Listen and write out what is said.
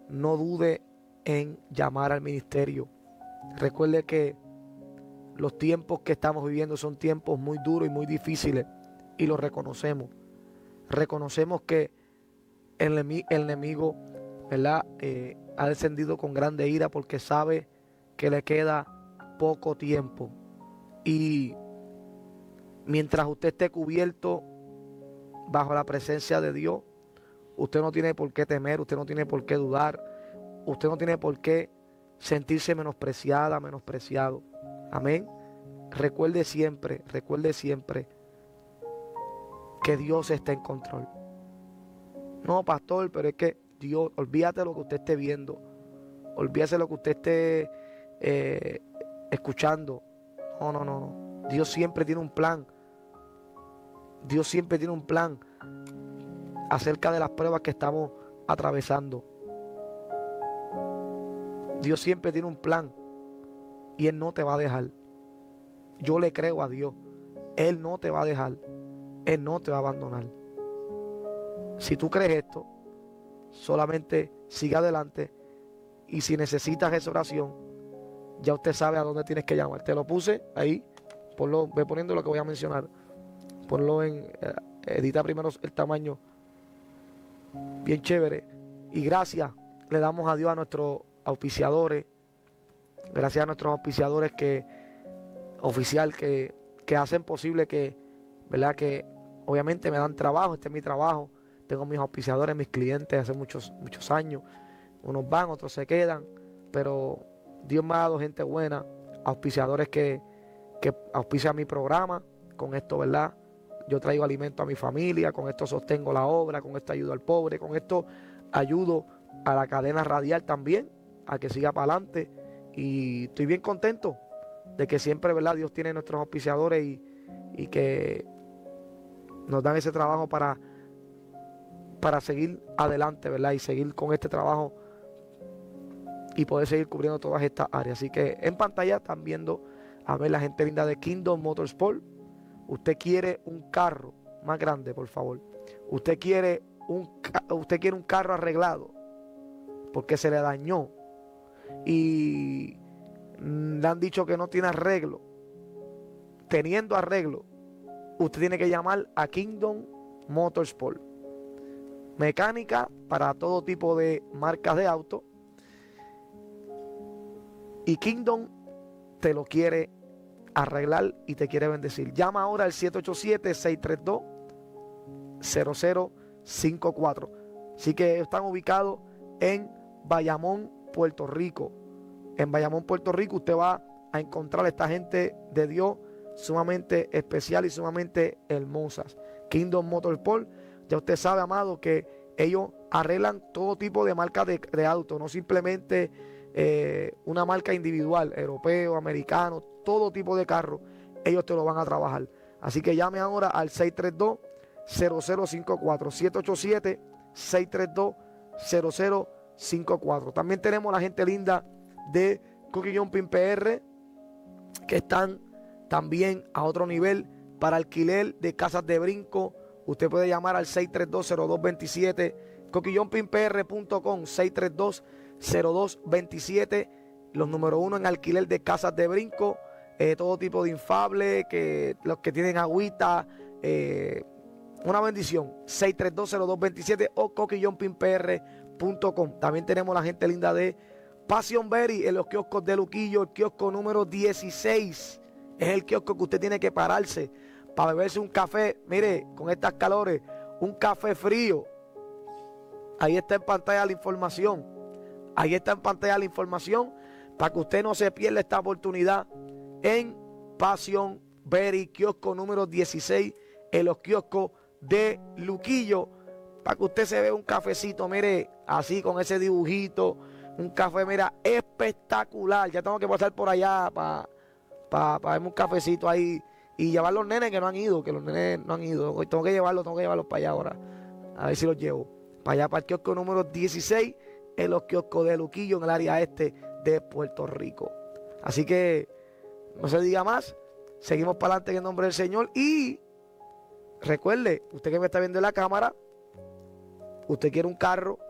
no dude en llamar al ministerio. Recuerde que los tiempos que estamos viviendo son tiempos muy duros y muy difíciles, y lo reconocemos. Reconocemos que el enemigo, ¿verdad? Ha descendido con grande ira porque sabe que le queda poco tiempo. Y mientras usted esté cubierto bajo la presencia de Dios, usted no tiene por qué temer, usted no tiene por qué dudar, usted no tiene por qué sentirse menospreciada, menospreciado. Amén. Recuerde siempre que Dios está en control. No, pastor, pero es que Dios, olvídate de lo que usted esté viendo, olvídate de lo que usted esté escuchando. No. Dios siempre tiene un plan. Dios siempre tiene un plan acerca de las pruebas que estamos atravesando. Dios siempre tiene un plan y Él no te va a dejar. Yo le creo a Dios. Él no te va a dejar. Él no te va a abandonar. Si tú crees esto, solamente sigue adelante, y si necesitas esa oración, ya usted sabe a dónde tienes que llamar. Te lo puse ahí, voy poniendo lo que voy a mencionar. Ponlo edita primero el tamaño, bien chévere. Y gracias le damos a Dios a nuestros auspiciadores. Gracias a nuestros auspiciadores que hacen posible que, ¿verdad? Que obviamente me dan trabajo. Este es mi trabajo. Tengo mis auspiciadores, mis clientes hace muchos años. Unos van, otros se quedan, pero Dios me ha dado gente buena, auspiciadores que auspician mi programa. Con esto, ¿verdad? Yo traigo alimento a mi familia, con esto sostengo la obra, con esto ayudo al pobre, con esto ayudo a la cadena radial también, a que siga para adelante. Y estoy bien contento de que siempre, ¿verdad? Dios tiene nuestros auspiciadores y que nos dan ese trabajo para seguir adelante, ¿verdad? Y seguir con este trabajo y poder seguir cubriendo todas estas áreas. Así que en pantalla están viendo a ver la gente linda de Kingdom Motorsport. Usted quiere un carro más grande, por favor. Usted quiere un carro arreglado porque se le dañó y le han dicho que no tiene arreglo. Teniendo arreglo, usted tiene que llamar a Kingdom Motorsport. Mecánica para todo tipo de marcas de auto. Y Kingdom te lo quiere arreglar y te quiere bendecir. Llama ahora al 787-632-0054. Así que están ubicados en Bayamón, Puerto Rico. En Bayamón, Puerto Rico, usted va a encontrar a esta gente de Dios sumamente especial y sumamente hermosas. Kingdom Motorsport. Ya usted sabe, amado, que ellos arreglan todo tipo de marcas de auto, no simplemente una marca individual, europeo, americano, todo tipo de carro, ellos te lo van a trabajar. Así que llame ahora al 632-0054, 787-632-0054. También tenemos la gente linda de Cookie Jumping PR, que están también a otro nivel para alquiler de casas de brinco. Usted puede llamar al 632-0227, coquillonpinpr.com, 632-0227, los número 1 en alquiler de casas de brinco, todo tipo de infable, que los que tienen agüita, una bendición, 632-0227 o coquillonpinpr.com. También tenemos la gente linda de Passion Berry en los kioscos de Luquillo, el kiosco número 16, es el kiosco que usted tiene que pararse para beberse un café. Mire, con estas calores, un café frío. Ahí está en pantalla la información. Ahí está en pantalla la información para que usted no se pierda esta oportunidad en Passion Berry, kiosco número 16, en los kioscos de Luquillo, para que usted se vea un cafecito, mire, así con ese dibujito, un café, mira, espectacular. Ya tengo que pasar por allá para verme un cafecito ahí y llevar los nenes que no han ido, que los nenes no han ido. Hoy tengo que llevarlos para allá ahora. A ver si los llevo. Para allá, para el kiosco número 16, en los kioscos de Luquillo, en el área este de Puerto Rico. Así que no se diga más. Seguimos para adelante en el nombre del Señor. Y recuerde, usted que me está viendo en la cámara, usted quiere un carro